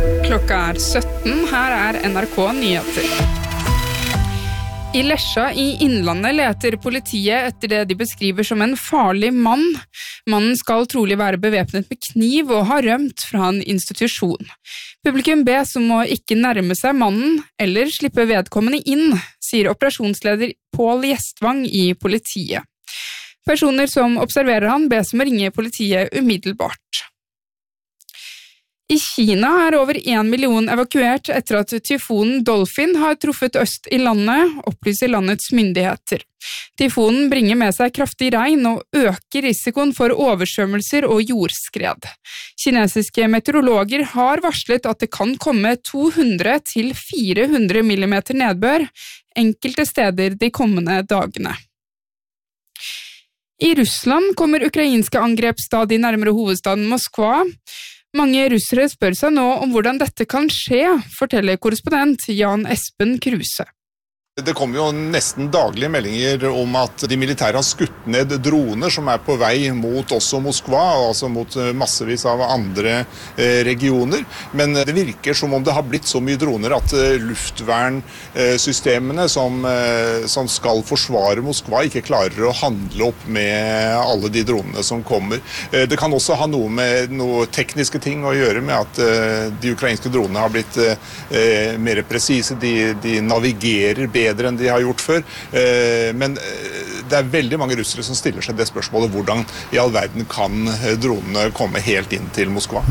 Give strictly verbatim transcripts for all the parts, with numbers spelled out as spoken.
Klokka er sytten, her er N R K Nyheter. I Lesja i Innlandet leter politiet etter det de beskriver som en farlig mann. Mannen skal trolig være bevæpnet med kniv og ha rømt fra en institusjon. Publikum bes om å ikke nærme seg mannen eller slippe vedkommende inn, sier operasjonsleder Pål Gjestvang i politiet. Personer som observerer han bes om å ringe politiet umiddelbart. I Kina er over en million evakuert etter at tyfonen Dolphin har truffet øst i landet, opplyser landets myndigheter. Tyfonen bringer med seg kraftig regn og øker risikoen for oversvømmelser og jordskred. Kinesiske meteorologer har varslet at det kan komme to hundre til fire hundre millimeter nedbør enkelte steder de kommende dagene. I Russland kommer ukrainske angrep stadig nærmere hovedstaden Moskva. Mange russere spør seg nå om hvordan dette kan skje, forteller korrespondent Jan Espen Kruse. Det kommer jo nesten daglige meldinger om at de militære har skutt ned droner som er på vei mot også Moskva, altså mot massevis av andre regioner. Men det virker som om det har blitt så mye droner at luftvernsystemene som, som skal forsvare Moskva ikke klarer å handle opp med alle de dronene som kommer. Det kan også ha noe med noe tekniske ting å gjøre med at de ukrainske dronene har blitt mer presise, de, de navigerer bedre bedre enn de har gjort før, men det er veldig mange russere som stiller seg det spørsmålet hvordan i all verden kan dronene komme helt inn til Moskva.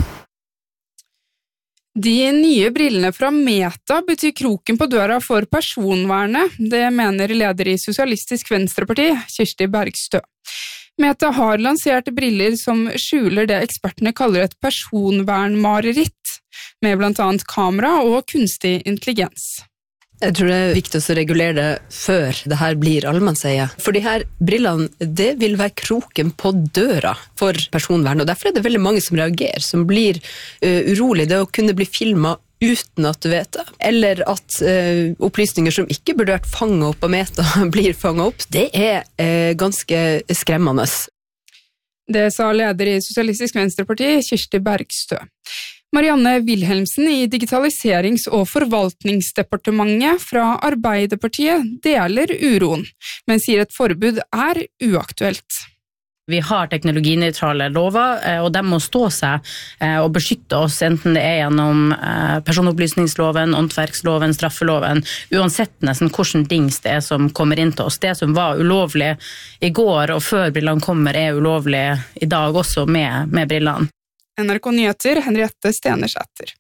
De nye brillene fra Meta betyr kroken på døra for personvernet, det mener leder i Sosialistisk Venstreparti, Kirsti Bergstø. Meta har lansert briller som skjuler det ekspertene kaller et personvernmareritt, med blant annet kamera og kunstig intelligens. Jeg tror det er viktig å regulere det før det her blir allmannseie. For de her brillene, det vil være kroken på døra for personvern, og derfor er det veldig mange som reagerer, som blir uh, urolig. Det å kunne bli filmet uten at du vet det, eller at uh, opplysninger som ikke burde vært fanget opp av Meta blir fanget opp, det er uh, ganske skremmende. Det sa leder i Sosialistisk Venstreparti, Kirsti Bergstø. Marianne Wilhelmsen i Digitaliserings- og forvaltningsdepartementet fra Arbeiderpartiet deler uroen, men sier et forbud er uaktuelt. Vi har teknologineutrale lover, og de må stå seg og beskytte oss, enten det er gjennom personopplysningsloven, åndsverksloven, straffeloven, uansett nesten hvordan dings det er som kommer inn til oss. Det som var ulovlig i går og før brillene kommer er ulovlig i dag også med, med brillene. N R K Nyheter, Henriette Stenersæter.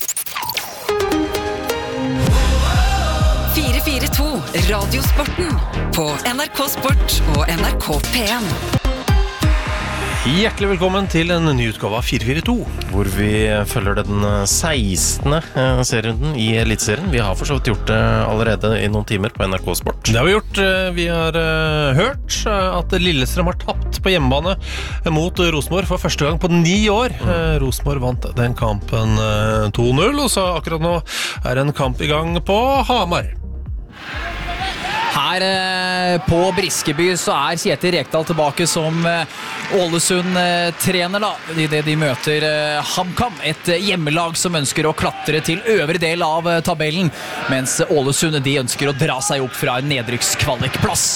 fire fire to Radiosporten på N R K Sport og N R K P en. Hjertelig velkommen til en ny utgave av fire fire to, hvor vi følger den sekstende serierunden i Eliteserien. Vi har for så vidt gjort det allerede i noen timer på N R K Sport. Det har vi gjort. Vi har hørt at Lillestrøm har tapt på hjemmebane mot Rosenborg for første gang på ni år. Mm. Rosenborg vant den kampen to null, og så akkurat nå er en kamp i gang på Hamar. Her eh, på Briskeby så er Kjetil Rekdal tilbake som eh, Ålesund-trener da, i det de møter eh, HamKam, et eh, hjemmelag som ønsker å klatre til øvre del av eh, tabellen, mens Ålesund de ønsker å dra seg opp fra en nedrykkskvalikplass.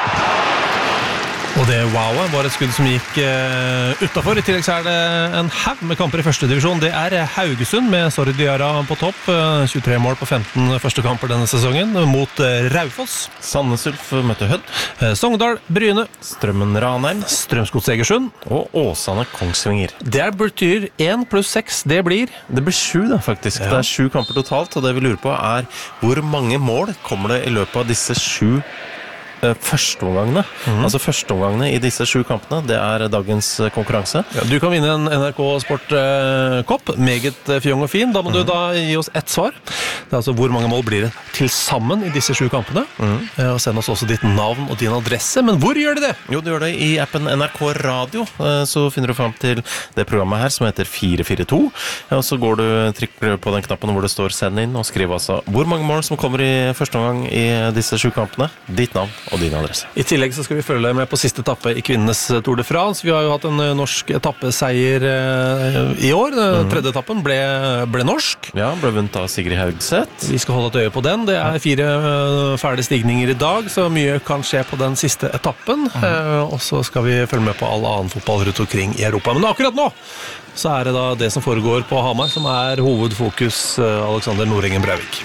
Og det wowet var et skudd som gikk uh, utenfor. I tillegg så er det en haug med kamper i første divisjon. Det er Haugesund med Sorry Diarra på topp. Uh, tjuetre mål på femten første kamper denne sesongen mot uh, Raufoss. Sandnes Ulf møter Hødd. Uh, Sogndal, Bryne. Strømmen Ranheim. Strømsgods Egersund. Og Åsane Kongsvinger. Det betyr én pluss seks. Det blir Det blir sju da, faktisk. Ja. Det er sju kamper totalt, og det vi lurer på er hvor mange mål kommer det i løpet av disse sju førsteomgangene. Mm-hmm. Altså førsteomgangene i disse sju kampene, det er dagens konkurranse. Ja, du kan vinne en N R K Sport-kopp, meget fjong og fin. Da må mm-hmm. du da gi oss ett svar. Det er altså hvor mange mål blir det til sammen i disse sju kampene. Mm. Og send oss også ditt navn og din adresse. Men hvor gjør de det? Jo, du gjør det i appen N R K Radio. Så finner du frem til det programmet her som heter fire fire to. Og så går du, trykker på den knappen hvor det står send inn og skriver altså hvor mange mål som kommer i første omgang i disse sju kampene, ditt navn og din adresse. I tillegg så skal vi følge med på siste etappe i kvinnenes Tour de France. Vi har jo hatt en norsk etappeseier i år. Den tredje etappen ble, ble norsk. Ja, ble vunnet av Sigrid Haugseth. Vi skal holde et øye på den. Det er fire ferdige stigninger i dag, så mye kan skje på den siste etappen. Mm. Og så skal vi følge med på all annen fotball rundt omkring i Europa. Men akkurat nå så er det da det som foregår på Hamar, som er hovedfokus. Alexander Nordengen Breivik.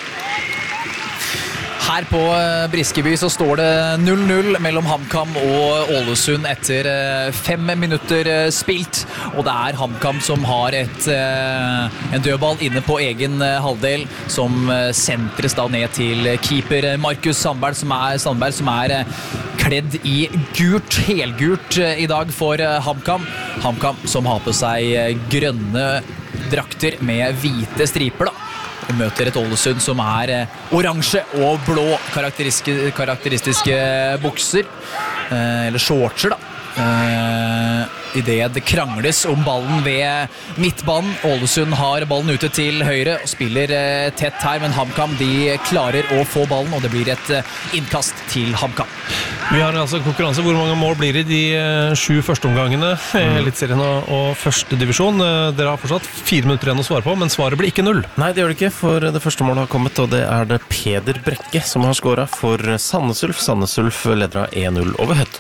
Her på Briskeby så står det null null mellom HamKam og Ålesund etter fem minutter spilt. Og det er HamKam som har et, en dødball inne på egen halvdel, som sentres da ned til keeper Markus Sandberg, som er, Sandberg, som er kledd i gult, helgult i dag for HamKam. HamKam som har på seg grønne drakter med hvite striper da. Vi møter et Ålesund som er oransje og blå karakteristiske, karakteristiske bukser, eller shortser da. I det det krangles om ballen ved midtbanen. Ålesund har ballen ute til høyre og spiller tett her, men HamKam de klarer å få ballen, og det blir et innkast til HamKam. Vi har altså konkurranse. Hvor mange mål blir det i de sju første omgangene i Eliteserien og første divisjon? Dere har fortsatt fire minutter igjen å svare på, men svaret blir ikke null. Nei, det gjør det ikke, for det første målet har kommet, og det er det Peder Brekke som har skåret for Sandnes Ulf. Sandnes Ulf leder av en null over Hødd.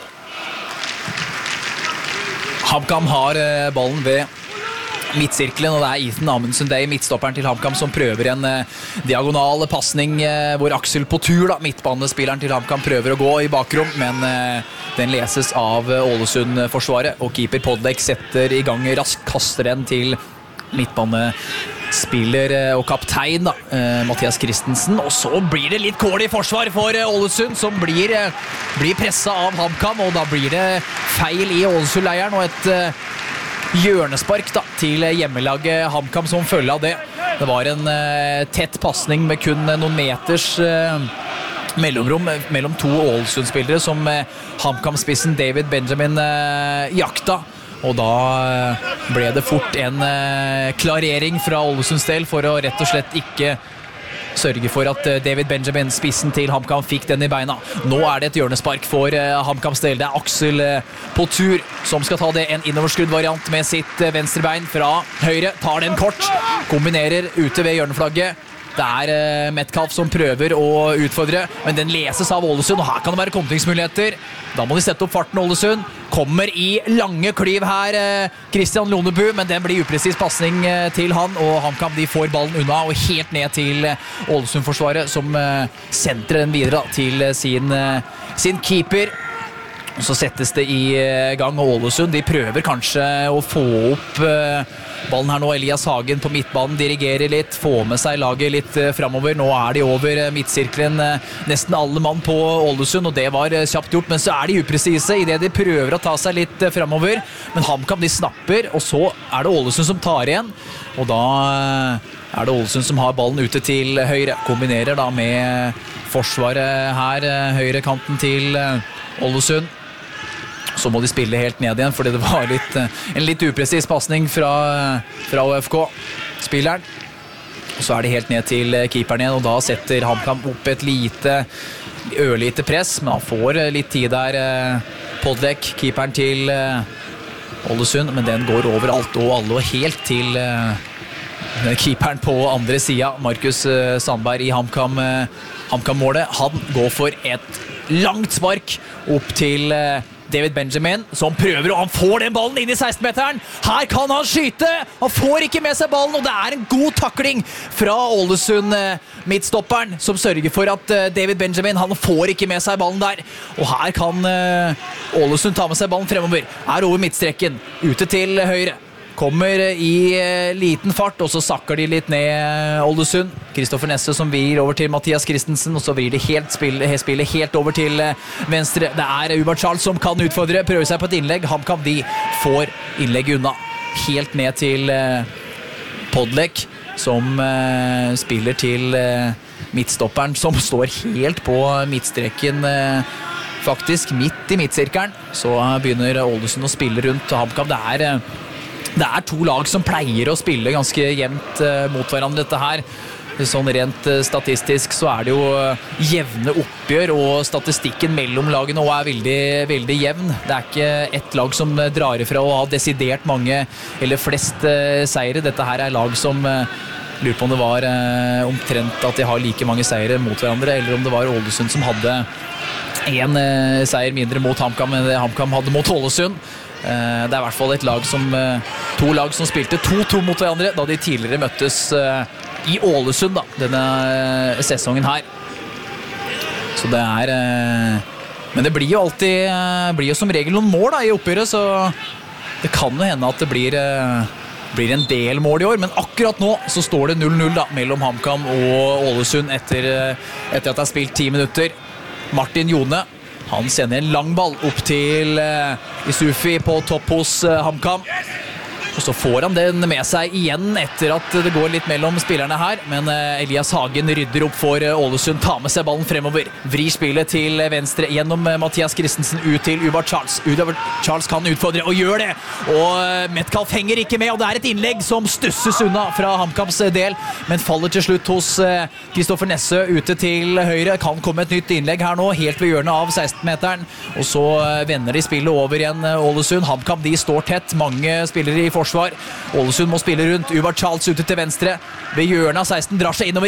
HamKam har ballen ved midtsirkelen, og det er Ethan Amundsen, det er midtstopperen til HamKam, som prøver en diagonal passning hvor Aksel på tur, da, midtbanespilleren til HamKam, prøver å gå i bakrom, men den leses av Ålesund-forsvaret, og keeper Podlek setter i gang raskt, kaster den til midtbanespiller og kaptein da, Mathias Christensen, og så blir det litt kål i forsvar for Ålesund, som blir, blir presset av HamKam, og da blir det feil i Ålesund-leiren, og et hjørnespark da, til hjemmelaget HamKam som følge av det. Det var en uh, tett passning med kun noen meters uh, mellomrom mellom to Ålesund-spillere som uh, HamKam-spissen David Benjamin uh, jakta. Og da uh, ble det fort en uh, klarering fra Ålesunds del for å rett og slett ikke sørge for at David Benjamin, spissen til HamKam, fikk den i beina. Nå er det et hjørnespark for HamKams del. Det er Aksel på tur som skal ta det, en innoverskrudd variant med sitt venstrebein fra høyre. Tar den kort, kombinerer ute ved hjørneflagget. Det er Metcalf som prøver å utfordre, men den leses av Ålesund, og her kan det være kontringsmuligheter. Da må de sette opp farten, Ålesund. Kommer i lange klyv her, Christian Lonebu, men den blir upresis passning til han, og HamKam de får ballen unna, og helt ned til Ålesund-forsvaret, som sentrer den videre til sin, sin keeper. Og så settes det i gang, og Ålesund de prøver kanskje å få opp ballen her nå. Elias Hagen på midtbanen dirigerer litt, får med seg laget litt fremover. Nå er de over midtsirkelen, nesten alle mann på Ålesund, og det var kjapt gjort, men så er de upresise i det de prøver å ta seg litt fremover. Men HamKam de snapper, og så er det Ålesund som tar igjen, og da er det Ålesund som har ballen ute til høyre. Kombinerer da med forsvaret her, høyre kanten til Ålesund. Så må de spille helt ned igjen, fordi det var litt, en litt upresis passning fra, fra O F K-spilleren. Og så er det helt ned til keeperen igjen, og da setter HamKam opp et lite, ørlite press, men han får litt tid der, Podlek, keeperen til Ålesund, men den går over alt og alle, og helt til keeperen på andre siden, Markus Sandberg i HamKam, HamKam-målet. Han går for et langt spark opp til David Benjamin, som prøver, og han får den ballen inn i seksten-meteren. Her kan han skyte! Han får ikke med seg ballen, og det er en god takling fra Ålesund-midtstopperen, som sørger for at David Benjamin, han får ikke med seg ballen der. Og her kan Ålesund ta med seg ballen fremover. Er over midtstreken, ute til høyre. Kommer i liten fart, og så sakker de litt ned Ålesund. Kristoffer Nesse som vrir over til Mathias Christensen, og så vrir de helt spillet, spillet helt over til venstre. Det er Ubar Charles som kan utfordre, prøver seg på et innlegg. HamKam de får innlegg unna. Helt ned til Podlek. som eh, spiller til eh, midtstopperen, som står helt på midtstreken, eh, faktisk midt i midtsirkelen. Så begynner Ålesund å spille rundt HamKam. Det er, eh, det er to lag som pleier å spille ganske jevnt eh, mot hverandre dette her. Sånn rent statistisk så er det jo jevne oppgjør, og statistikken mellom lagene også er veldig, veldig jevn. Det er ikke ett lag som drar ifra å ha desidert mange eller flest uh, seire. Dette her er lag som uh, lurer på om det var uh, omtrent at de har like mange seire mot hverandre, eller om det var Ålesund som hadde en uh, seier mindre mot HamKam enn det HamKam hadde mot Ålesund. Uh, det er i hvert fall et lag som, uh, to lag som spilte to to mot hverandre da de tidligere møttes uh, i Ålesund da, denne uh, sesongen her. Så det er uh, men det blir jo alltid uh, blir jo som regel noen mål da, i oppgjøret, så det kan jo hende at det blir, uh, blir en del mål i år, men akkurat nå så står det null null da, mellom HamKam og Ålesund etter, uh, etter at det har spilt ti minutter. Martin Jone, han sender en lang ball opp til uh, Isufi på topp hos uh, HamKam. Og så får han den med seg igjen etter at det går litt mellom spillerne her. Men Elias Hagen rydder opp for Ålesund, tar med seg ballen fremover. Vrir spillet til venstre gjennom Mathias Christensen ut til Ubert Charles. Ubert Charles kan utfordre og gjør det. Og Metcalf henger ikke med, og det er et innlegg som stusses unna fra HamKams del. Men faller til slutt hos Kristoffer Nesse ute til høyre. Kan komme et nytt innlegg her nå, helt ved hjørnet av seksten-meteren. Og så vender de spillet over igjen Ålesund. HamKam, de står tett. Mange spillere i forsvar. Ålesund må spille rundt. Ubert Charles ute til venstre. Ved hjørnet av seksten drar seg innover